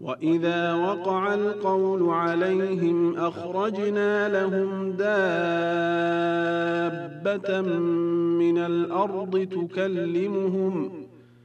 وإذا وقع القول عليهم أخرجنا لهم دابة من الأرض تكلمهم